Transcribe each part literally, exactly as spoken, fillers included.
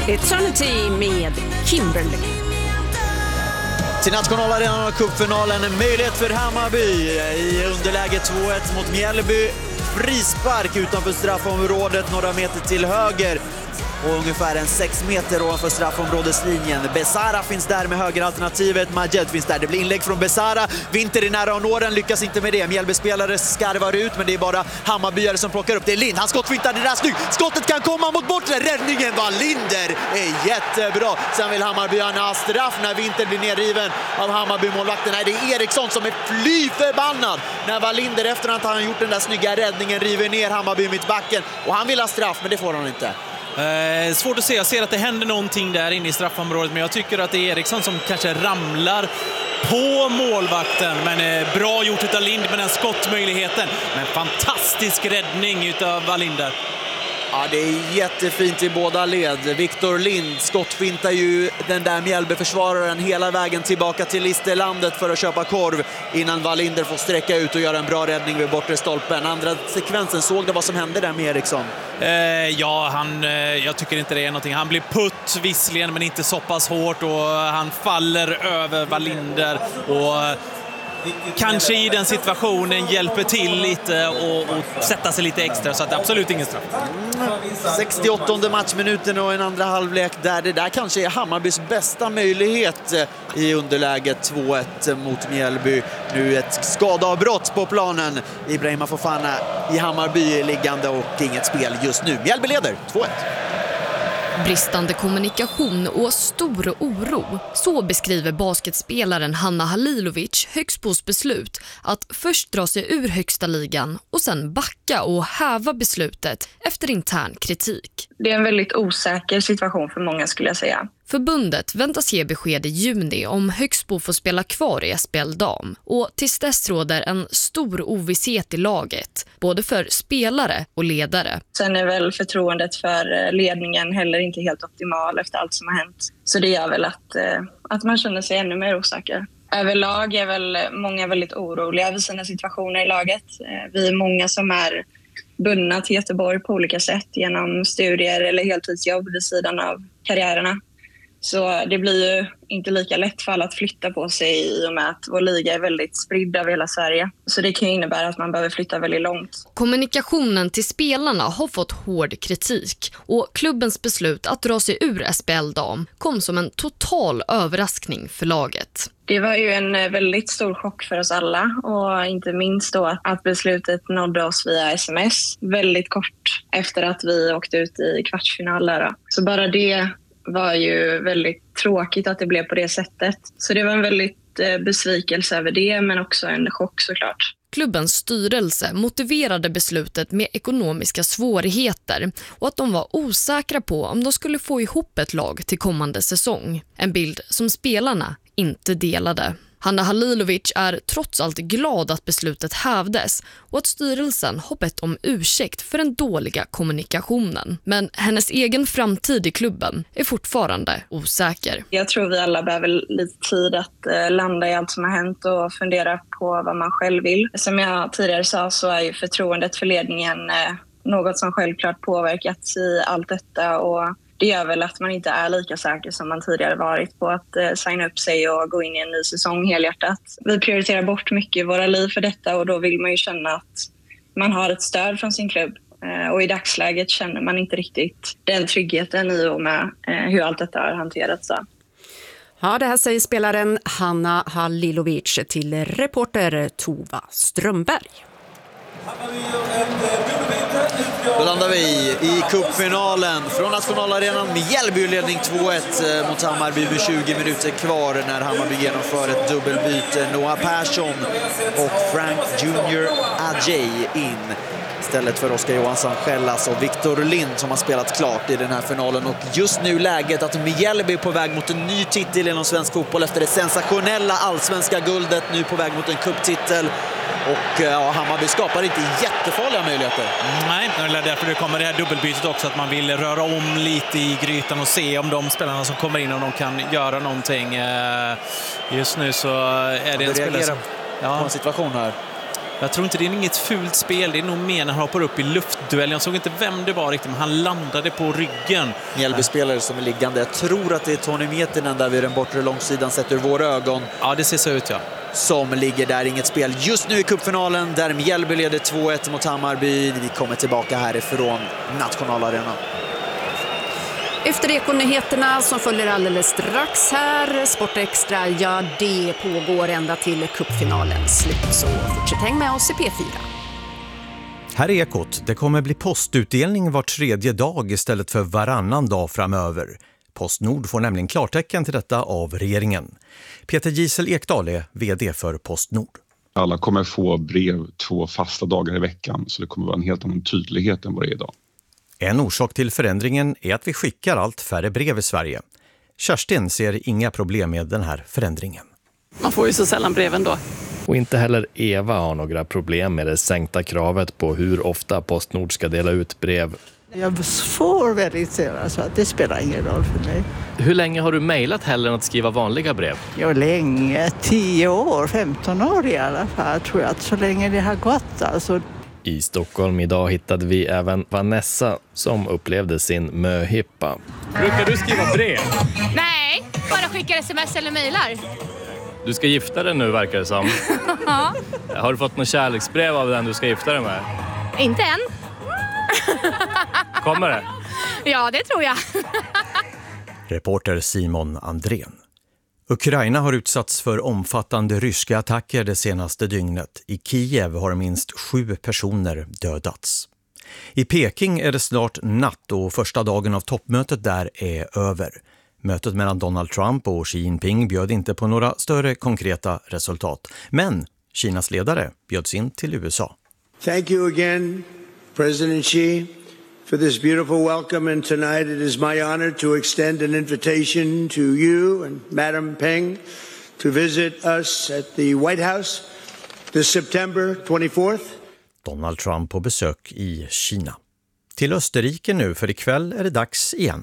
Eternity med Kimberly. Till nationalarenan och cupfinalen, en möjlighet för Hammarby i underläge två ett mot Mjällby. Frispark utanför straffområdet, några meter till höger och ungefär en sex meter ovanför straffområdeslinjen. Besara finns där med högeralternativet, Majed finns där. Det blir inlägg från Besara, Winter i nära och nåren, lyckas inte med det. Mjällby-spelare skarvar ut, men det är bara Hammarbyare som plockar upp. Det är Lind, han skottfintar, det där snyggt. Skottet kan komma mot bortre, räddningen var Linder, är jättebra. Sen vill Hammarbyarna ha straff när Winter blir nerriven av Hammarby-målvakten. Nej, det är Eriksson som är fly förbannad när Wallinder efter att han gjort den där snygga räddningen river ner Hammarby mitt backen. Och han vill ha straff, men det får han inte. Eh, svårt att se, jag ser att det händer någonting där inne i straffområdet, men jag tycker att det är Eriksson som kanske ramlar på målvakten. Men eh, bra gjort utav Lind med den skottmöjligheten. Men fantastisk räddning utav Wallinder. Ja, det är jättefint i båda led. Victor Lind skottfintar ju den där Mjällby-försvararen hela vägen tillbaka till Listerlandet för att köpa korv innan Wallinder får sträcka ut och göra en bra räddning vid bortre stolpen. Andra sekvensen, såg det vad som hände där med Eriksson? Eh, ja, han, eh, jag tycker inte det är någonting. Han blir putt visserligen, men inte så pass hårt, och han faller över Wallinder och kanske i den situationen hjälper till lite och, och sätta sig lite extra, så att det är absolut ingen straff. sextioåttonde matchminuten och en andra halvlek där det där kanske är Hammarbys bästa möjlighet i underläget två ett mot Mjällby. Nu ett skadeavbrott på planen. Ibrahima Fofana i Hammarby är liggande och inget spel just nu. Mjällby leder två ett. Bristande kommunikation och stor oro. Så beskriver basketspelaren Hanna Halilovic Högsbos beslut att först dra sig ur högsta ligan och sen backa och häva beslutet efter intern kritik. Det är en väldigt osäker situation för många, skulle jag säga. Förbundet väntas ge besked i juni om Högsbo får spela kvar i S P L dam, och tills dess råder en stor ovisshet i laget, både för spelare och ledare. Sen är väl förtroendet för ledningen heller inte helt optimal efter allt som har hänt. Så det gör väl att, att man känner sig ännu mer osäker. Överlag är väl många väldigt oroliga över sina situationer i laget. Vi är många som är bundna till Göteborg på olika sätt genom studier eller heltidsjobb vid sidan av karriärerna. Så det blir ju inte lika lätt för alla att flytta på sig i och med att vår liga är väldigt spridd över hela Sverige. Så det kan innebära att man behöver flytta väldigt långt. Kommunikationen till spelarna har fått hård kritik, och klubbens beslut att dra sig ur S P L dam kom som en total överraskning för laget. Det var ju en väldigt stor chock för oss alla, och inte minst då att beslutet nådde oss via sms väldigt kort efter att vi åkte ut i kvartsfinal. Så bara det var ju väldigt tråkigt att det blev på det sättet. Så det var en väldigt eh, besvikelse över det, men också en chock såklart. Klubbens styrelse motiverade beslutet med ekonomiska svårigheter och att de var osäkra på om de skulle få ihop ett lag till kommande säsong. En bild som spelarna inte delade. Hanna Halilovic är trots allt glad att beslutet hävdes och att styrelsen har bett om ursäkt för den dåliga kommunikationen. Men hennes egen framtid i klubben är fortfarande osäker. Jag tror vi alla behöver lite tid att landa i allt som har hänt och fundera på vad man själv vill. Som jag tidigare sa så är ju förtroendet för ledningen något som självklart påverkats i allt detta, och det gör väl att man inte är lika säker som man tidigare varit på att eh, signa upp sig och gå in i en ny säsong helhjärtat. Vi prioriterar bort mycket i våra liv för detta, och då vill man ju känna att man har ett stöd från sin klubb. Eh, och i dagsläget känner man inte riktigt den tryggheten i och med eh, hur allt detta har hanterats. Så. Ja, det här säger spelaren Hanna Halilovic till reporter Tova Strömberg. Då landar vi i cupfinalen från nationalarenan med Mjällby-ledning två ett mot Hammarby med tjugo minuter kvar när Hammarby genomför ett dubbelbyte. Noah Persson och Frank Junior Ajay in istället för Oskar Johansson Skällas och Victor Lind som har spelat klart i den här finalen. Och just nu läget att Mjällby är på väg mot en ny titel inom svensk fotboll efter det sensationella allsvenska guldet, nu på väg mot en cuptitel. Och ja, Hammarby skapar inte jättefarliga möjligheter. Nej, det är därför det kommer det här dubbelbytet också, att man vill röra om lite i grytan och se om de spelarna som kommer in, om de kan göra någonting. Just nu så är det en spelare som... Ja, en situation här. Jag tror inte det är inget fult spel. Det är nog mer när han hoppar upp i luftduell. Jag såg inte vem det var riktigt, men han landade på ryggen. Mjällby-spelare som är liggande. Jag tror att det är Tony Mietinen där vid den bortre långsidan sett ur våra ögon. Ja, det ser så ut, ja. Som ligger där, inget spel just nu i cupfinalen där Mjällby leder två ett mot Hammarby. Vi kommer tillbaka härifrån Nationalarenan. Efter Ekonyheterna som följer alldeles strax här, Sportextra, ja det pågår ända till cupfinalens slut. Så fortsätt häng med oss i P fyra. Här är Ekot. Det kommer bli postutdelning var tredje dag istället för varannan dag framöver. Postnord får nämligen klartecken till detta av regeringen. Peter Gisel Ekdal är vd för Postnord. Alla kommer få brev två fasta dagar i veckan, så det kommer vara en helt annan tydlighet än vad det är idag. En orsak till förändringen är att vi skickar allt färre brev i Sverige. Kerstin ser inga problem med den här förändringen. Man får ju så sällan breven då. Och inte heller Eva har några problem med det sänkta kravet på hur ofta Postnord ska dela ut brev. Jag får väldigt sällan, så att det spelar ingen roll för mig. Hur länge har du mejlat hellre än att skriva vanliga brev? Ja, länge. tio år, femton år i alla fall, tror jag. Att så länge det har gått alltså. I Stockholm idag hittade vi även Vanessa som upplevde sin möhippa. Brukar du skriva brev? Nej, bara skickar sms eller mejlar. Du ska gifta dig nu, verkar det som. Ja. Har du fått något kärleksbrev av den du ska gifta dig med? Inte än. Kommer det? Ja, det tror jag. Reporter Simon Andrén. Ukraina har utsatts för omfattande ryska attacker det senaste dygnet. I Kiev har minst sju personer dödats. I Peking är det snart natt och första dagen av toppmötet där är över. Mötet mellan Donald Trump och Xi Jinping bjöd inte på några större konkreta resultat. Men Kinas ledare bjöds in till U S A. Thank you again, President Xi, for this beautiful welcome, and tonight it is my honor to extend an invitation to you and Madam Peng to visit us at the White House this September twenty-fourth. Donald Trump på besök i Kina. Till Österrike nu, för ikväll är det dags igen.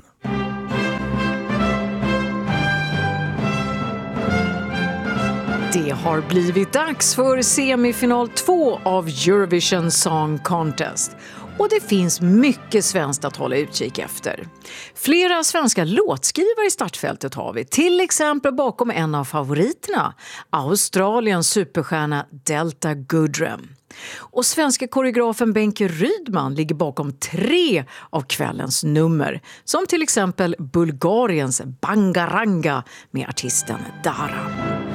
Det har blivit dags för semifinal två av Eurovision Song Contest. Och det finns mycket svenskt att hålla utkik efter. Flera svenska låtskrivare i startfältet har vi. Till exempel bakom en av favoriterna, Australiens superstjärna Delta Goodrem. Och svenska koreografen Benke Rydman ligger bakom tre av kvällens nummer. Som till exempel Bulgariens Bangaranga med artisten Dara.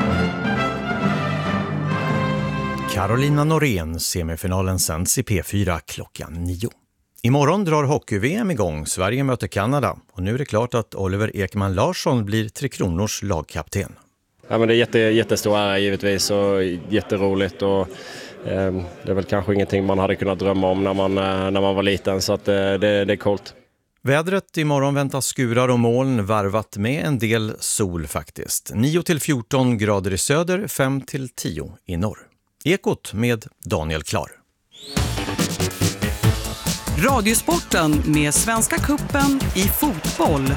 Carolina Norén, semifinalen sänds i P fyra klockan nio. Imorgon drar hockey-V M igång. Sverige möter Kanada. Och nu är det klart att Oliver Ekman Larsson blir Tre Kronors lagkapten. Ja, men det är jätte, jättestor ära givetvis och jätteroligt. Och, eh, det är väl kanske ingenting man hade kunnat drömma om när man, eh, när man var liten. Så att, eh, det, det är coolt. Vädret imorgon väntas skurar och moln varvat med en del sol faktiskt. nio till fjorton grader i söder, fem till tio i norr. Ekot med Daniel Klar. Radiosporten med Svenska Cupen i fotboll.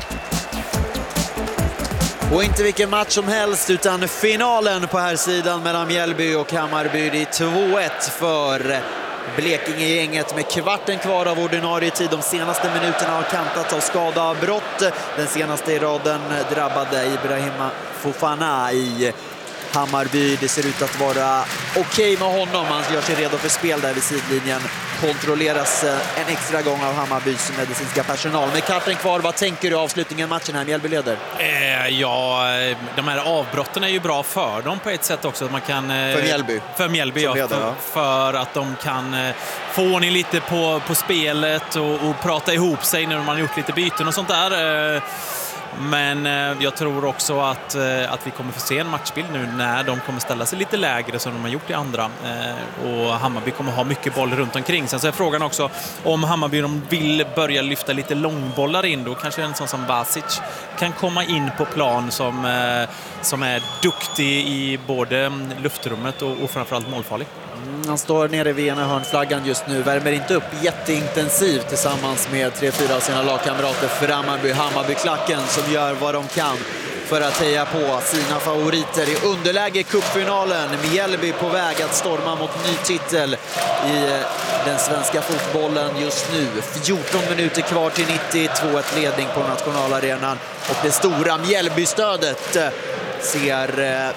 Och inte vilken match som helst utan finalen på här sidan mellan Mjällby och Hammarby. Det är två ett för Blekinge-gänget med kvarten kvar av ordinarie tid. De senaste minuterna har kantat av skadeavbrott. Den senaste i raden drabbade Ibrahima Fofana i Hammarby. Det ser ut att vara okej med honom. Han gör sig redo för spel där vid sidlinjen. Kontrolleras en extra gång av Hammarbys medicinska personal. Med karten kvar, vad tänker du avslutningen matchen här? Mjällby leder? Eh, ja, de här avbrotten är ju bra för dem på ett sätt också. Att man kan, eh, för Mjällby? För Mjällby, ja, leder, för, ja. för att de kan eh, få ordning lite på, på spelet och, och prata ihop sig när man har gjort lite byten och sånt där. Eh, Men eh, jag tror också att, eh, att vi kommer få se en matchbild nu när de kommer ställa sig lite lägre som de har gjort i andra. Eh, och Hammarby kommer ha mycket boll runt omkring. Sen så är frågan också om Hammarby de vill börja lyfta lite långbollar in. Då kanske en sån som Vasic kan komma in på plan som, eh, som är duktig i både luftrummet och, och framförallt målfarlig. Mm, han står nere vid ena hörnflaggan just nu. Värmer inte upp jätteintensivt tillsammans med tre fyra av sina lagkamrater för Hammarby. Hammarby-klacken som gör vad de kan för att heja på sina favoriter i underläge i cupfinalen. Mjällby på väg att storma mot ny titel i den svenska fotbollen just nu. fjorton minuter kvar till nittio, två ett ledning på nationalarenan. Och det stora Mjällby-stödet ser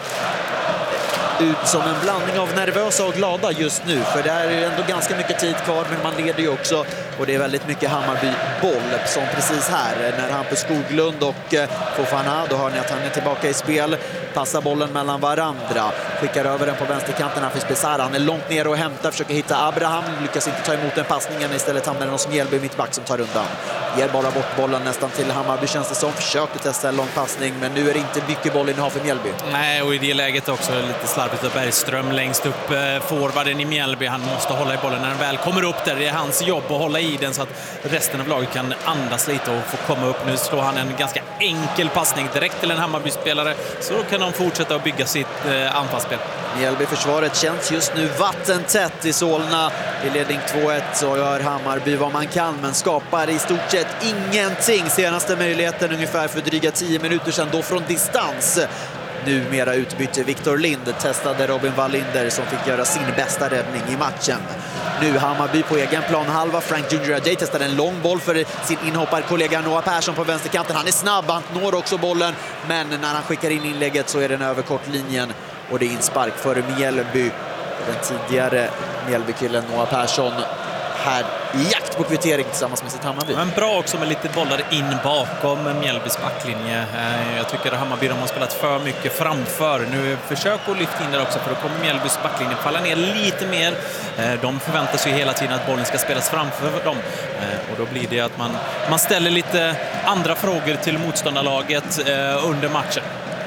ut som en blandning av nervösa och glada just nu. För det är ändå ganska mycket tid kvar, men man leder ju också. Och det är väldigt mycket Hammarby-boll, som precis här när Hampus Skoglund och Fofana, då hör ni att han är tillbaka i spel, passar bollen mellan varandra, skickar över den på vänsterkanten. Här finns Besara, han är långt ner och hämtar, försöker hitta Abraham, lyckas inte ta emot den passningen, istället hamnar den hos Mjällby mittback som tar undan. Ger bara bort bollen nästan till Hammarby, känns det som, försöker testa en lång passning, men nu är det inte mycket boll innehav för Mjällby. Nej, och i det läget också lite slarvigt av Bergström längst upp, forwarden i Mjällby, han måste hålla i bollen när den väl kommer upp där. Det är hans jobb att hålla i den så att resten av laget kan andas lite och få komma upp. Nu slår han en ganska enkel passning direkt till en Hammarby-spelare, så då kan de fortsätta att bygga sitt eh, anfallsspel. Mjällby-försvaret känns just nu vattentätt i Solna. I ledning två ett så gör Hammarby vad man kan, men skapar i stort sett ingenting. Senaste möjligheten ungefär för dryga tio minuter sedan, då från distans. Numera utbytte Victor Lind, testade Robin Wallinder som fick göra sin bästa räddning i matchen. Nu Hammarby på egen plan halva. Frank Junior Ajay testade en lång boll för sin inhopparkollega Noah Persson på vänsterkanten. Han är snabb, han når också bollen, men när han skickar in inlägget så är den över kortlinjen och det är inspark för Mjällby. Den tidigare Mjällbykillen Noah Persson här i jakt på kvittering tillsammans med sitt Hammarby. Men bra också med lite bollar in bakom Mjällbys backlinje. Jag tycker att Hammarby de har spelat för mycket framför. Nu försök att lyfta in där också, för då kommer Mjällbys backlinje falla ner lite mer. De förväntar sig hela tiden att bollen ska spelas framför dem. Och då blir det att man, man ställer lite andra frågor till motståndarlaget under matchen.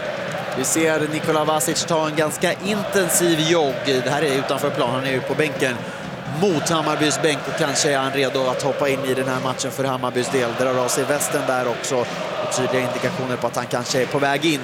Vi ser Nikola Vasic ta en ganska intensiv jogg. Det här är utanför plan, han är ju på bänken mot Hammarbys bänk och kanske är han redo att hoppa in i den här matchen för Hammarbys del. Drar av sig västen där också och tydliga indikationer på att han kanske är på väg in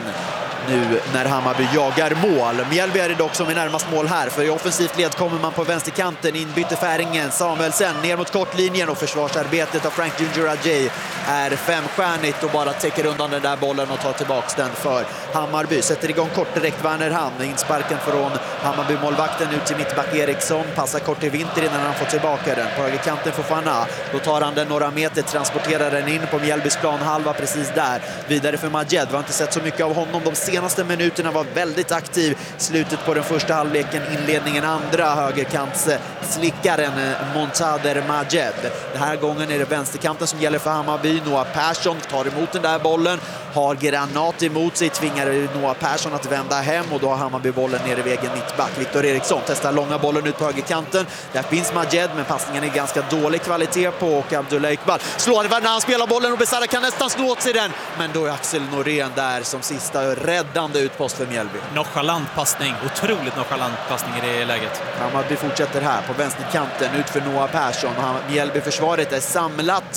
nu när Hammarby jagar mål. Mjällby är det dock som är närmast mål här, för i offensivt led kommer man på vänsterkanten, inbyter Färingen, Samuelsen ner mot kortlinjen och försvarsarbetet av Frank Junior Ajay är femstjärnigt och bara täcker undan den där bollen och tar tillbaks den för Hammarby. Sätter igång kort direkt Werner Ham, insparken från Hammarby-målvakten ut till mittback Eriksson, passar kort till Vinter innan han får tillbaka den. På högerkanten får Fofana, då tar han den några meter, transporterar den in på Mjällbys plan halva precis där. Vidare för Majed, vi har inte sett så mycket av honom de senaste minuterna, var väldigt aktiv. Slutet på den första halvleken, inledningen andra, högerkants slickaren Montader Majed. Den här gången är det vänsterkanten som gäller för Hammarby. Noah Persson tar emot den där bollen, har granat emot sig, tvingar Noah Persson att vända hem och då har Hammarby bollen nere vid egen mittback. Victor Eriksson testar långa bollen ut på högerkanten. Där finns Majed, men passningen är ganska dålig kvalitet på och Abdullah Iqbal slår när han spelar bollen och Besara kan nästan slå åt sig den. Men då är Axel Norén där som sista räddande utpost för Mjällby. Nonchalant passning, otroligt nonchalant passning i det läget. Hammarby fortsätter här på vänsterkanten ut för Noah Persson. Mjällby-försvaret är samlat.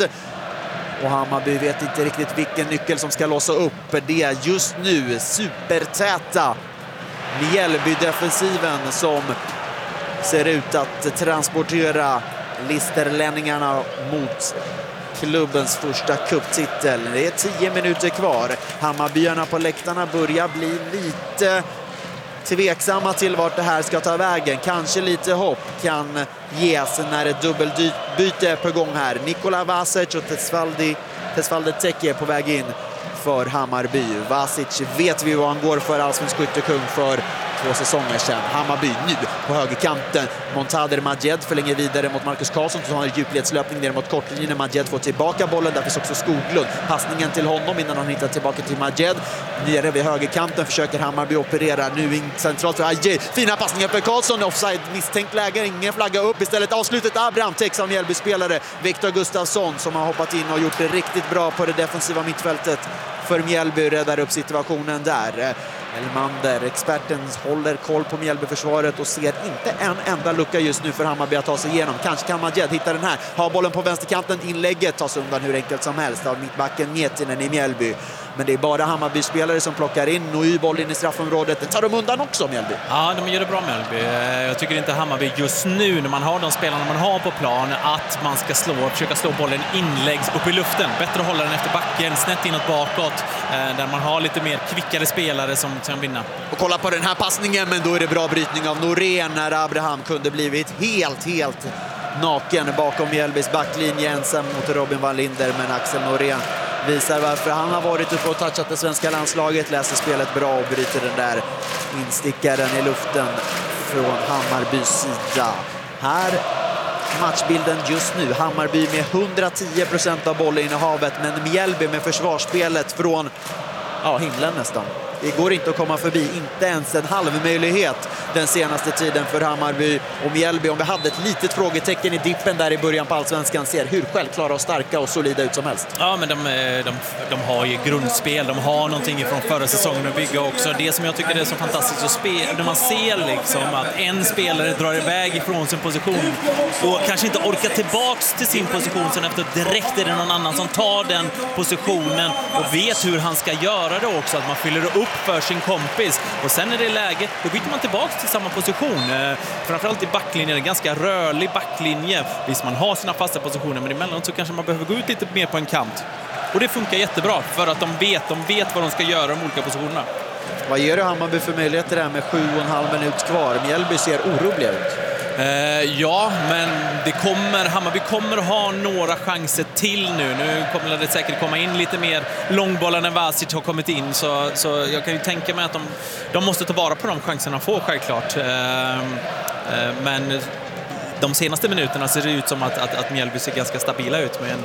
Och Hammarby vet inte riktigt vilken nyckel som ska låsa upp det just nu. Supertäta Mjällby-defensiven som ser ut att transportera listerlänningarna mot klubbens första cuptitel. Det är tio minuter kvar. Hammarbyarna på läktarna börjar bli lite tveksamma till vart det här ska ta vägen. Kanske lite hopp kan ges när ett dubbelbyte är på gång här. Nikola Vasic och Tesvaldi, Tesvaldi Teke är på väg in för Hammarby. Vasic vet vi vad han går för, allsvensk skyttekung för två säsonger sedan. Hammarby nu på högerkanten. Montader Majed förlänger vidare mot Marcus Karlsson som har en djupledslöpning ner mot kortlinjen. Majed får tillbaka bollen. Där finns också Skoglund. Passningen till honom innan han hittar tillbaka till Majed. Nere vid högerkanten försöker Hammarby operera. Nu in centralt för Ajay. Fina passningar för Karlsson. Offside, misstänkt läge. Ingen flagga upp. Istället avslutet Abraham täcks av Mjällby-spelare Viktor Gustafsson som har hoppat in och gjort det riktigt bra på det defensiva mittfältet för Mjällby. Räddar upp situationen där. Elmander, experten, håller koll på Mjällbyförsvaret och ser inte en enda lucka just nu för Hammarby att ta sig igenom. Kanske kan Majed hitta den här. Har bollen på vänsterkanten, inlägget tas undan hur enkelt som helst av mittbacken Mietinen i Mjällby. Men det är bara Hammarby-spelare som plockar in och y boll in i straffområdet. Den tar de undan också, Mjällby. Ja, de gör det bra, Mjällby. Jag tycker inte Hammarby just nu, när man har de spelarna man har på plan, att man ska slå, försöka slå bollen inläggs upp i luften. Bättre att hålla den efter backen, snett inåt bakåt, där man har lite mer kvickare spelare som kan vinna. Och kolla på den här passningen, men då är det bra brytning av Norén när Abraham kunde blivit helt, helt naken bakom Mjällbys backlinje, ensam mot Robin Wallinder. Men Axel Norén visar varför han har varit uppe och touchat det svenska landslaget, läser spelet bra och bryter den där instickaren i luften från Hammarbys sida. Här matchbilden just nu. Hammarby med hundratio procent av bollinnehavet, men Mjällby med försvarsspelet från ja, himlen nästan. Det går inte att komma förbi, inte ens en halv möjlighet den senaste tiden för Hammarby och Mjällby. Om vi hade ett litet frågetecken i dippen där i början på Allsvenskan, ser hur självklara och starka och solida ut som helst. Ja, men de, de, de har ju grundspel, de har någonting från förra säsongen att bygga också. Det som jag tycker är så fantastiskt att spela, när man ser liksom att en spelare drar iväg ifrån sin position och kanske inte orkar tillbaks till sin position, sen efter direkt är det någon annan som tar den positionen och vet hur han ska göra det också, att man fyller upp för sin kompis och sen är det läge, då byter man tillbaks till samma position. Eh, framförallt i backlinjen, en ganska rörlig backlinje. Visst, man har sina fasta positioner, men emellanåt så kanske man behöver gå ut lite mer på en kant. Och det funkar jättebra för att de vet, de vet vad de ska göra i de olika positionerna. Vad ger du Hammarby för möjligheter där med sju och en halv minut kvar? Mjällby ser oroliga ut. Eh, ja, men det kommer, Hammarby kommer ha några chanser till nu. Nu kommer det säkert komma in lite mer långbollar när Vasic har kommit in. Så, så jag kan ju tänka mig att de, de måste ta vara på de chanserna får självklart. Eh, eh, men de senaste minuterna ser det ut som att, att, att Mjällby ser ganska stabila ut. Men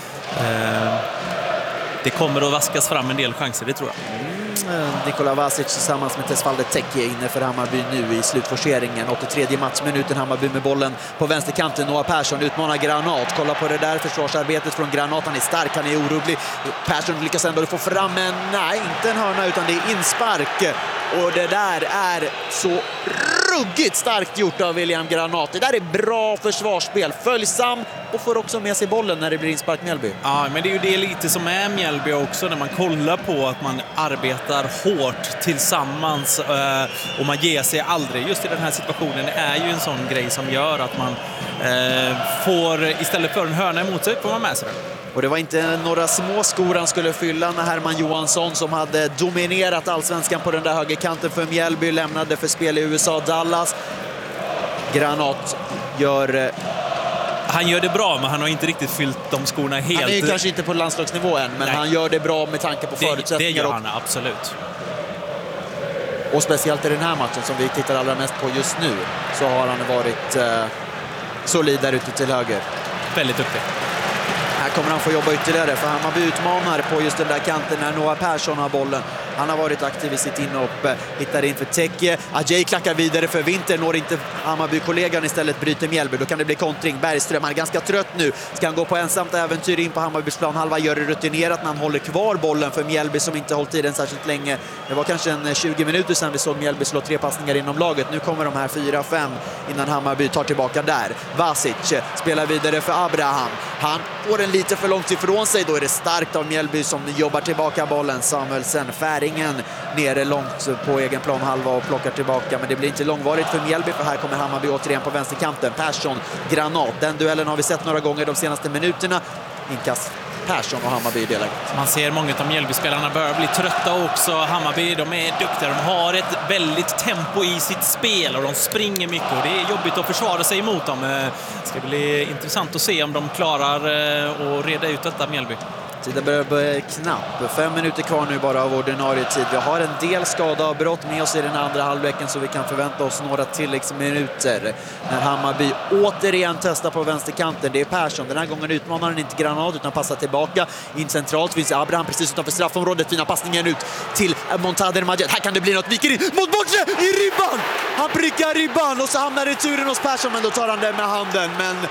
eh, det kommer att vaskas fram en del chanser, det tror jag. Nikola Vasic tillsammans med Tesfalde Teki inne för Hammarby nu i slutforceringen. åttiotredje matchminuten, Hammarby med bollen på vänsterkanten. Noah Persson utmanar Granat. Kolla på det där försvarsarbetet från Granat. Han är stark, han är orolig. Persson lyckas ändå få fram en, nej, inte en hörna utan det är inspark. Och det där är så ruggigt starkt gjort av William Granat. Det där är bra försvarsspel. Följsam och får också med sig bollen när det blir inspark Mjällby. Ja, men det är ju det lite som är Mjällby också, när man kollar på att man arbetar hårt tillsammans och man ger sig aldrig. Just i den här situationen är ju en sån grej som gör att man får, istället för en hörna emot sig, får man med sig den. Och det var inte några små skor han skulle fylla när Herman Johansson, som hade dominerat Allsvenskan på den där högerkanten för Mjällby, lämnade för spel i U S A, Dallas. Granat gör... Han gör det bra, men han har inte riktigt fyllt de skorna helt. Han är ju kanske inte på landslagsnivå än, men Nej. han gör det bra med tanke på det, förutsättningar. Det gör han, absolut. Och speciellt i den här matchen som vi tittar allra mest på just nu, så har han varit eh, solid där ute till höger. Väldigt duktig. Här kommer han få jobba ytterligare, för Hammarby utmanar på just den där kanten när Noah Persson har bollen. Han har varit aktiv i sitt inhopp, hittar in för Teki. Ajay klackar vidare för Winter, når inte Hammarby-kollegan, istället bryter Mjällby. Då kan det bli kontring. Bergström, han är ganska trött nu. Ska han gå på ensamt äventyr in på Hammarbys plan? Halva gör det rutinerat när han håller kvar bollen för Mjällby som inte hållit tiden särskilt länge. Det var kanske en tjugo minuter sedan vi såg Mjällby slå tre passningar inom laget. Nu kommer de här fyra fem innan Hammarby tar tillbaka där. Vasic spelar vidare för Abraham. Han får den lite för långt ifrån sig. Då är det starkt av Mjällby som jobbar tillbaka bollen. Samuelsen, Färingen nere långt på egen plan halva och plockar tillbaka. Men det blir inte långvarigt för Mjällby, för här kommer Hammarby återigen på vänsterkanten. Persson, Granat. Den duellen har vi sett några gånger de senaste minuterna. Inkast Persson och Hammarby i deläget. Man ser många av Mjällby-spelarna börjar bli trötta också. Hammarby, de är duktiga. De har ett väldigt tempo i sitt spel och de springer mycket och det är jobbigt att försvara sig emot dem. Det ska bli intressant att se om de klarar att reda ut detta, Mjällby. Tiden börjar bli knapp. Fem minuter kvar nu bara av ordinarie tid. Vi har en del skadeavbrott med oss i den andra halvleken, så vi kan förvänta oss några tilläggsminuter när Hammarby återigen testar på vänsterkanten. Det är Persson. Den här gången utmanar han inte Granat utan passar tillbaka. In centralt finns Abraham precis utanför straffområdet. Fina passningen ut till Montader Majed. Här kan det bli något. Viker in mot bortre i ribban. Han prickar ribban och så hamnar returen hos Persson, men då tar han den med handen. Men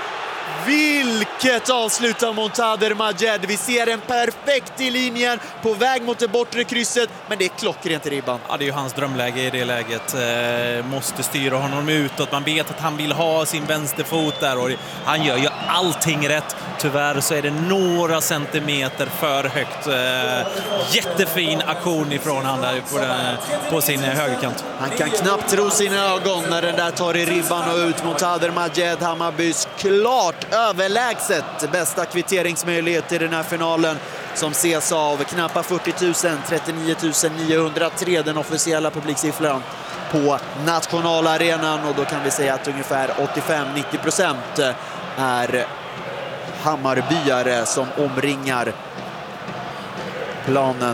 Vilket avslut av Montader Majed. Vi ser en perfekt i linjen på väg mot det bortre krysset, men det är klockrent i ribban. Ja, det är ju hans drömläge i det läget. Eh, måste styra honom utåt. Man vet att han vill ha sin vänsterfot där och han gör ju allting rätt. Tyvärr så är det några centimeter för högt. Eh, jättefin aktion ifrån han där på, den, på sin högerkant. Han kan knappt tro sina ögon när den där tar i ribban och ut mot Montader Majed. Hammarbys klart överlägset bästa kvitteringsmöjlighet i den här finalen som ses av knappt fyrtio tusen, trettionio tusen niohundratre den officiella publiksiffran på nationalarenan, och då kan vi säga att ungefär åttiofem till nittio procent är Hammarbyare som omringar planen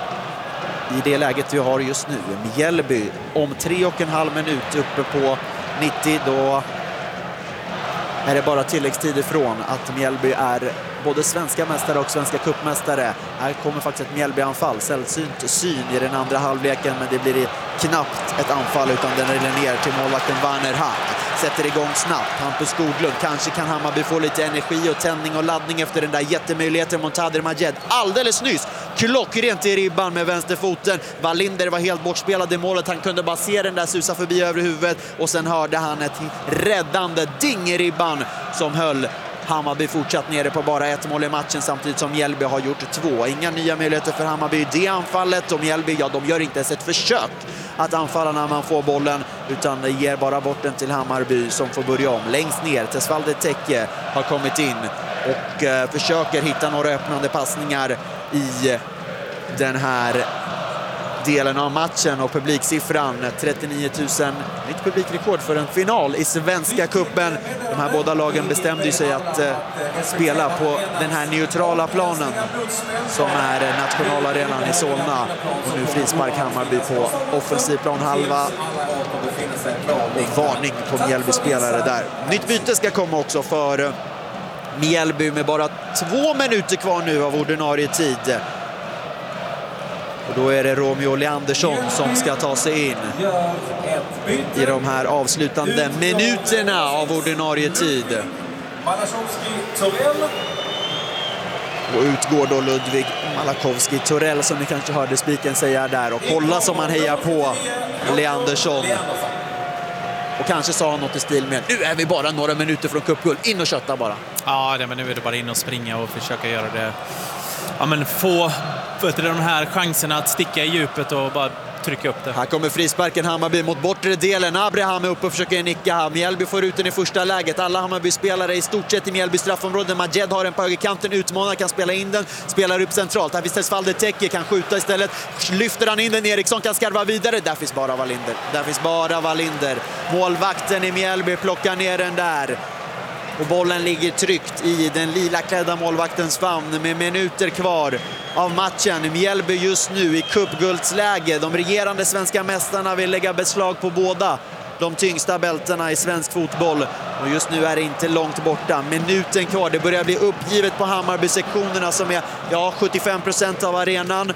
i det läget vi har just nu. Mjällby om tre och en halv minut uppe på nittio, då är det bara tilläggstid ifrån att Mjällby är både svenska mästare och svenska cupmästare. Här kommer faktiskt ett Mjällby-anfall, sällsynt syn i den andra halvleken, men det blir knappt ett anfall utan den rullar ner till målvakten Werner Hag. Sätter igång snabbt, Hampus Skoglund. Kanske kan Hammarby få lite energi och tändning och laddning efter den där jättemöjligheten. Montader Majed alldeles nyss klockrent i ribban med vänsterfoten. Wallinder var helt bortspelad i målet. Han kunde bara se den där susa förbi över huvudet, och sen hörde han ett räddande ding i ribban som höll Hammarby fortsatt nere på bara ett mål i matchen, samtidigt som Mjällby har gjort två. Inga nya möjligheter för Hammarby i det anfallet, och Mjällby, ja, de gör inte ens ett försök att anfalla när man får bollen, utan ger bara bort den till Hammarby som får börja om. Längst ner, Tesfalde Tekke har kommit in och eh, försöker hitta några öppnande passningar i den här delen av matchen, och publiksiffran trettionio tusen, nytt publikrekord för en final i Svenska cupen. De här båda lagen bestämde sig att eh, spela på den här neutrala planen som är nationalarenan i Solna, och nu frispark Hammarby på offensiv plan halva och varning på Mjällby-spelare där. Nytt byte ska komma också för Mjällby med bara två minuter kvar nu av ordinarie tid. Och då är det Romeo Leandersson som ska ta sig in i de här avslutande minuterna av ordinarie tid. Och utgår då Ludvig Malakowski Torell, som ni kanske hörde spiken säga där. Och kolla som han hejar på Leandersson. Och kanske sa han något i stil med: nu är vi bara några minuter från cupguld, in och kötta bara. Ja, men nu är det bara in och springa och försöka göra det. Ja, men få de här chanserna att sticka i djupet och bara trycka upp det. Här kommer frisparken Hammarby mot bortre delen. Abraham är uppe och försöker nicka här. Mjällby får ut den i första läget. Alla Hammarby-spelare i stort sett i Mjällby straffområde. Majed har en på högerkanten, utmanar, kan spela in den. Spelar upp centralt. Här finns Tesfalde Tekke, kan skjuta istället. Lyfter han in den, Eriksson kan skarva vidare. Där finns bara Wallinder. Där finns bara Wallinder. Målvakten i Mjällby plockar ner den där. Och bollen ligger tryckt i den lila klädda målvaktens famn med minuter kvar av matchen. Mjällby just nu i cupguldsläge. De regerande svenska mästarna vill lägga beslag på båda de tyngsta bältena i svensk fotboll. Och just nu är det inte långt borta. Minuten kvar. Det börjar bli uppgivet på Hammarby-sektionerna som är ja, sjuttiofem procent av arenan.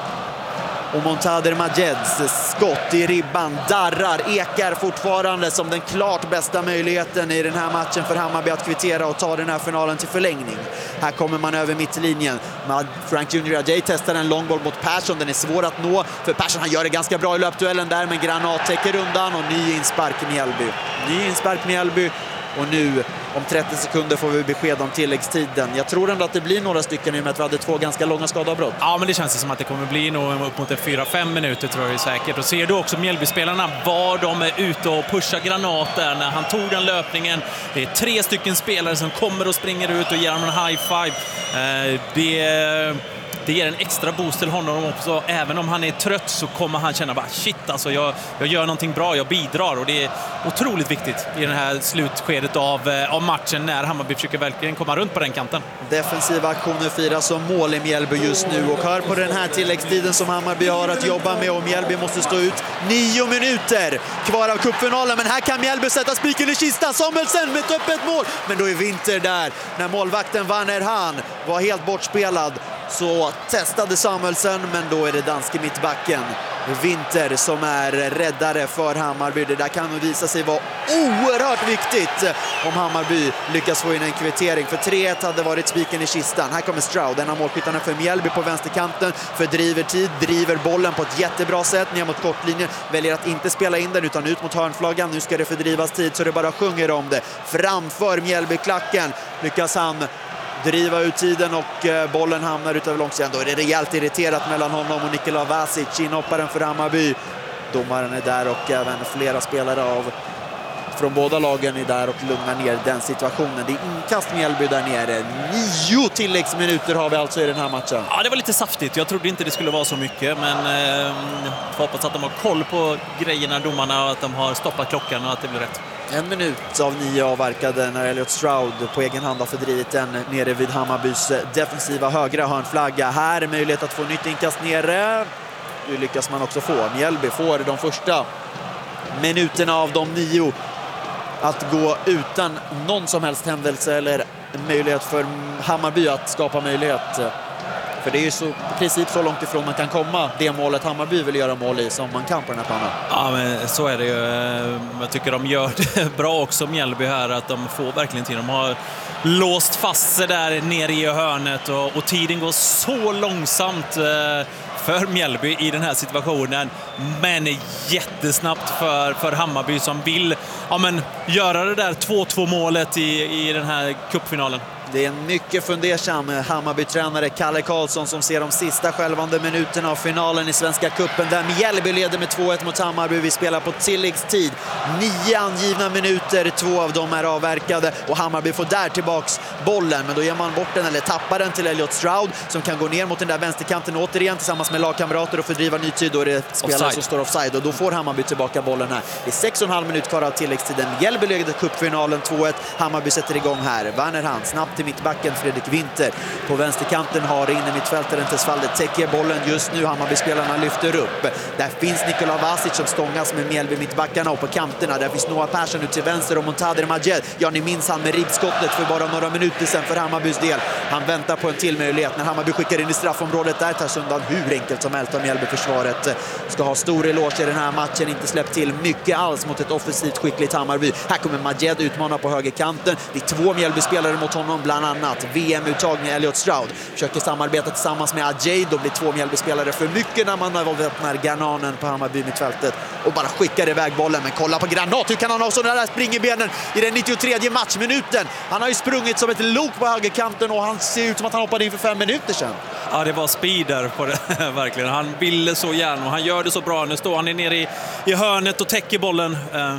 Och Montader Majeds skott i ribban darrar, ekar fortfarande som den klart bästa möjligheten i den här matchen för Hammarby att kvittera och ta den här finalen till förlängning. Här kommer man över mittlinjen. Frank Junior Ajay testar en långboll mot Persson. Den är svår att nå för Persson. Han gör det ganska bra i löpduellen där, men Granat täcker undan och ny inspark i Mjällby. Ny inspark i Mjällby. Och nu om trettio sekunder får vi besked om tilläggstiden. Jag tror ändå att det blir några stycken i och med att vi hade två ganska långa skadavbrott. Ja, men det känns som att det kommer bli nog upp mot fyra fem minuter, tror jag säkert. Och ser du också Mjällby-spelarna var de är ute och pushar granater när han tog den löpningen. Det är tre stycken spelare som kommer och springer ut och ger honom en high five. Eh, det... Det ger en extra boost till honom också. Även om han är trött så kommer han känna bara shit, alltså jag, jag gör någonting bra, jag bidrar. Och det är otroligt viktigt i det här slutskedet av, av matchen när Hammarby försöker verkligen komma runt på den kanten. Defensiva aktioner firas som mål i Mjällby just nu. Och hör på den här tilläggstiden som Hammarby har att jobba med, och Mjällby måste stå ut nio minuter kvar av cupfinalen. Men här kan Mjällby sätta spiken i kistan. Samuelsen med ett öppet mål. Men då är Winter där. När målvakten Werner Hahn var helt bortspelad så testade Samuelsen, men då är det danske mittbacken Winter som är räddare för Hammarby. Det där kan nog visa sig vara oerhört viktigt om Hammarby lyckas få in en kvittering. För tre ett hade varit spiken i kistan. Här kommer Stroud, en av målskyttarna för Mjällby på vänsterkanten. Fördriver tid, driver bollen på ett jättebra sätt ner mot kortlinjen. Väljer att inte spela in den utan ut mot hörnflaggan. Nu ska det fördrivas tid så det bara sjunger om det. Framför Mjällby-klacken lyckas han driva ut tiden och bollen hamnar utöver långsidan. Då är det rejält irriterat mellan honom och Nikola Vasic, inhopparen för Hammarby. Domaren är där och även flera spelare av från båda lagen är där och lugnar ner den situationen. Det är inkast Mjällby där nere. Nio tilläggsminuter har vi alltså i den här matchen. Ja, det var lite saftigt. Jag trodde inte det skulle vara så mycket, men eh, får hoppas att de har koll på grejerna, domarna, och att de har stoppat klockan och att det blir rätt. En minut av nio avverkade när Elliot Stroud på egen hand har fördrivit den nere vid Hammarbys defensiva högra hörnflagga. Här är möjlighet att få nytt inkast nere. Det lyckas man också få. Mjällby får de första minuterna av de nio att gå utan någon som helst händelse eller möjlighet för Hammarby att skapa möjlighet. För det är ju så, i princip så långt ifrån man kan komma det målet Hammarby vill göra mål i som man kan på den här planen. Ja, men så är det ju. Jag tycker de gör det bra också, Mjällby här, att de får verkligen till. De har låst fast sig där nere i hörnet och, och tiden går så långsamt för Mjällby i den här situationen, men jättesnabbt för, för Hammarby som vill ja, men, göra det där två två målet i, i den här cupfinalen. Det är en mycket fundersam Hammarby-tränare Kalle Karlsson som ser de sista skälvande minuterna av finalen i Svenska cupen där Mjällby leder med två ett mot Hammarby. Vi spelar på tilläggstid. Nio angivna minuter, två av dem är avverkade och Hammarby får där tillbaks bollen. Men då ger man bort den eller tappar den till Elliot Stroud som kan gå ner mot den där vänsterkanten återigen tillsammans med lagkamrater och fördriva ny tid. Då är det spelare offside som står offside och då får Hammarby tillbaka bollen här. Det är sex och en halv minut kvar av tilläggstiden. Mjällby leder cupfinalen två ett. Hammarby sätter igång här. Werner Hand snabbt till mittbacken Fredrik Winter. På vänsterkanten har inne mittfältaren Tesfalde täcker bollen just nu. Hammarby-spelarna lyfter upp. Där finns Nikola Vasic som stångas med Mjällby mittbackarna och på kanterna. Där finns Noah Persson ut till vänster och Montader Majed. Ja, ni minns han med ribbskottet för bara några minuter sedan för Hammarbys del. Han väntar på en till möjlighet när Hammarby skickar in i straffområdet. Där tas undan hur enkelt som helst av Mjällby-försvaret. Ska ha stor eloge i den här matchen. Inte släppt till mycket alls mot ett offensivt skickligt Hammarby. Här kommer Majed utmana på högerkanten. Det är två Mjällby-spelare mot honom bland annat. V M-uttag med Elliot Stroud. Försöker samarbeta tillsammans med Ajay. Då blir två Mjällby-spelare för mycket när man öppnar Grananen på Hammarby mittfältet och bara skickar iväg bollen. Men kolla på Granat. Hur kan han ha sådana där springerbenen i den nittiotredje matchminuten? Han har ju sprungit som ett lok på högerkanten och han ser ut som att han hoppade in för fem minuter sedan. Ja, det var speed där på det, verkligen. Han ville så gärna och han gör det så bra. Nu står han nere i, i hörnet och täcker bollen. Uh.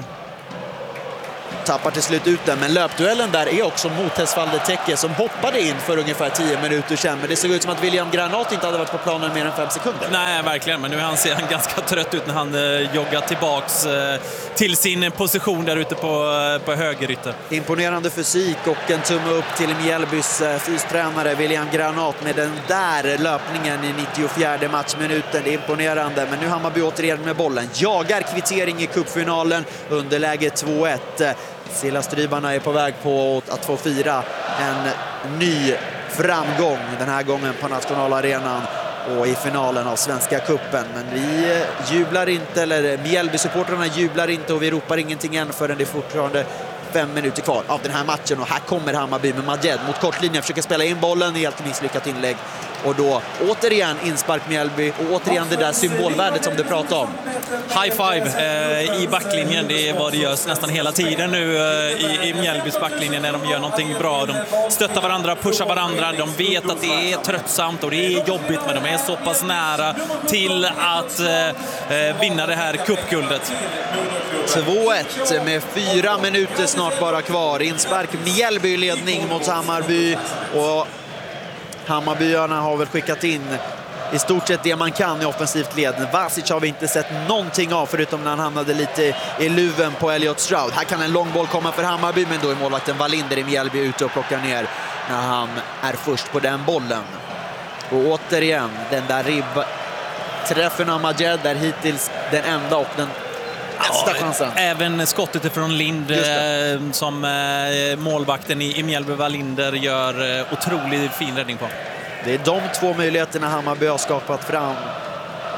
Tappar till slut ut den, men löpduellen där är också mot Tesfalde Täcke som hoppade in för ungefär tio minuter sedan. Men det såg ut som att William Granat inte hade varit på planen mer än fem sekunder. Nej, verkligen. Men nu han ser han ganska trött ut när han eh, joggar tillbaks eh, till sin position där ute på, eh, på högerytter. Imponerande fysik och en tumme upp till Mjällbys eh, fystränare William Granat med den där löpningen i nittiofjärde matchminuten. Det är imponerande, men nu Hammarby återigen med bollen. Jagar kvittering i cupfinalen, underläge två ett. Sillastrybarna är på väg på att få fira en ny framgång den här gången på nationalarenan och i finalen av Svenska cupen. Men vi jublar inte, eller Mjällby-supportrarna jublar inte och vi ropar ingenting än förrän det är fortfarande fem minuter kvar av den här matchen. Och här kommer Hammarby med Majed mot kortlinjen, försöker spela in bollen, helt misslyckat inlägg. Och då återigen inspark Mjällby och återigen det där symbolvärdet som du pratade om. High five eh, i backlinjen, det är vad det görs nästan hela tiden nu eh, i, i Mjällbys backlinjen när de gör någonting bra. De stöttar varandra, pushar varandra, de vet att det är tröttsamt och det är jobbigt, men de är så pass nära till att eh, vinna det här cupguldet. två ett med fyra minuter snart bara kvar. Inspark Mjällby ledning mot Hammarby och Hammarbyarna har väl skickat in i stort sett det man kan i offensivt led. Vasic har vi inte sett någonting av förutom när han hamnade lite i luven på Elliot Stroud. Här kan en långboll komma för Hammarby, men då är målvakten Wallinder i Mjällby ute och plockar ner när han är först på den bollen. Och återigen, den där ribbträffen av Majed där hittills den enda och den Ja, även skottet ifrån Lind eh, som eh, målvakten i, i Mjällby Wallinder gör eh, otroligt fin räddning på. Det är de två möjligheterna Hammarby har skapat fram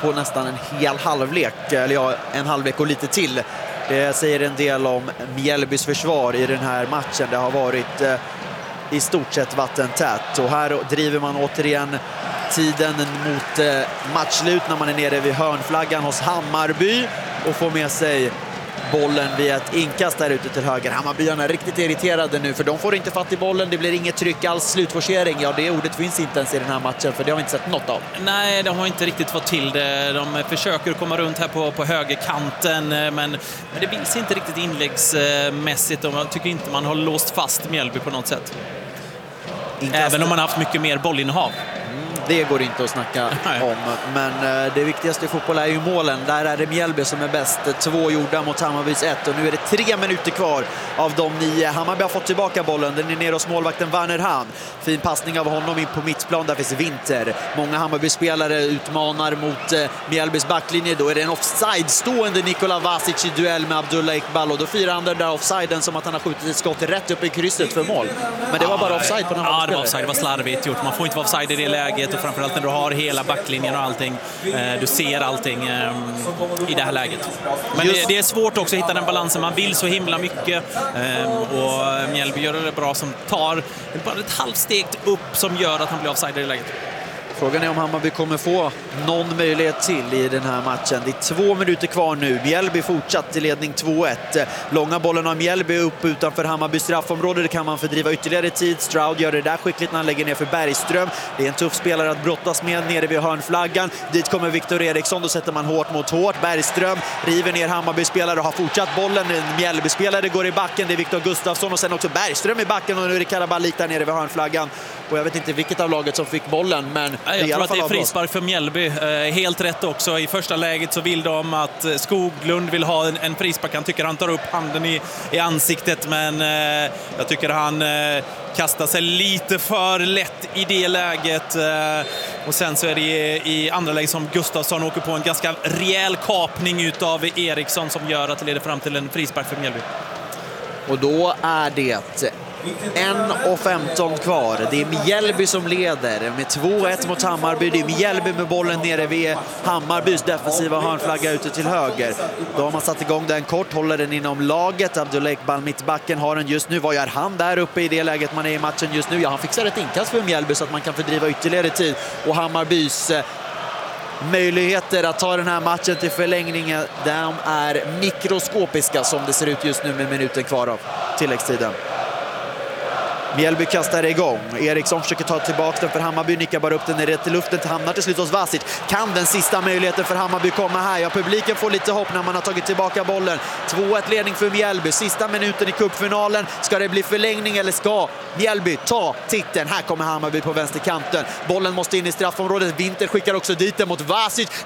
på nästan en hel halvlek, eller ja, en halvlek och lite till. Det säger en del om Mjällbys försvar i den här matchen. Det har varit eh, i stort sett vattentät, och här driver man återigen tiden mot eh, matchslut när man är nere vid hörnflaggan hos Hammarby och får med sig bollen via ett inkast där ute till höger. Hammarbyarna är riktigt irriterade nu, för de får inte fatt i bollen. Det blir inget tryck alls. Slutforcering, ja, det ordet finns inte ens i den här matchen, för det har vi inte sett något av. Nej, de har inte riktigt fått till det. De försöker komma runt här på, på högerkanten, men, men det vill inte riktigt inläggsmässigt, och man tycker inte man har låst fast Mjällby på något sätt. Inkast. Även om man har haft mycket mer bollinnehav. Det går inte att snacka om, men eh, det viktigaste i fotboll är ju målen. Där är det Mjällby som är bäst. Två gjorda mot Hammarbys ett, och nu är det tre minuter kvar av de nio. Hammarby har fått tillbaka bollen. Den är nere hos målvakten Werner Hahn. Fin passning av honom in på mittplan. Där finns Winter. Många Hammarby-spelare utmanar mot eh, Mjällbys backlinje. Då är det en offside-stående Nikola Vasic i duell med Abdullah Iqbal, och då firar han den där offsiden som att han har skjutit ett skott rätt upp i krysset för mål. Men det var bara offside på den här. Ja, det var offside. Det var slarvigt gjort. Man får inte vara offside i det läget, och framförallt när du har hela backlinjen och allting. Eh, du ser allting eh, i det här läget. Men det, det är svårt också att hitta den balansen. Man vill så himla mycket, eh, och Mjällby gör det bra som tar bara ett halvsteg upp som gör att han blir offside i det läget. Frågan är om Hammarby kommer få någon möjlighet till i den här matchen. Det är två minuter kvar nu. Mjällby fortsatt till ledning två ett. Långa bollen av Mjällby upp utanför Hammarby straffområde. Det kan man fördriva ytterligare tid. Stroud gör det där skickligt när han lägger ner för Bergström. Det är en tuff spelare att brottas med nere vid hörnflaggan. Dit kommer Viktor Eriksson. Då sätter man hårt mot hårt. Bergström river ner Hammarby-spelare och har fortsatt bollen. En Mjällby-spelare går i backen. Det är Viktor Gustafsson, och sen också Bergström i backen, och nu är det Karabalik där nere vid hörnflaggan. Och jag vet inte vilket av laget som fick bollen, men jag det är tror att det är frispark för Mjällby. Eh, helt rätt också. I första läget så vill de att Skoglund vill ha en, en frispark. Han tycker han tar upp handen i, i ansiktet, men eh, jag tycker han eh, kastar sig lite för lätt i det läget. Eh, och sen så är det i, i andra läget som Gustafsson åker på en ganska rejäl kapning utav Eriksson som gör att det leder fram till en frispark för Mjällby. Och då är det en och femton kvar. Det är Mjällby som leder med två ett mot Hammarby. Det är Mjällby med bollen nere vid Hammarbys defensiva hörnflagga ute till höger. Då har man satt igång den kort, håller den inom laget. Abdullah Iqbal, mittbacken, har den just nu. Vad gör han där uppe i det läget man är i matchen just nu? Ja, han fixar ett inkast för Mjällby så att man kan fördriva ytterligare tid. Och Hammarbys möjligheter att ta den här matchen till förlängningen, de är mikroskopiska som det ser ut just nu med minuten kvar av tilläggstiden. Mjällby kastar igång. Eriksson försöker ta tillbaka den för Hammarby. Nickar bara upp den i rätt i luften. Hamnar till slut hos Vasic. Kan den sista möjligheten för Hammarby komma här? Ja, publiken får lite hopp när man har tagit tillbaka bollen. två ett ledning för Mjällby. Sista minuten i cupfinalen. Ska det bli förlängning eller ska Mjällby ta titeln? Här kommer Hammarby på vänsterkanten. Bollen måste in i straffområdet. Winter skickar också dit den mot Vasic.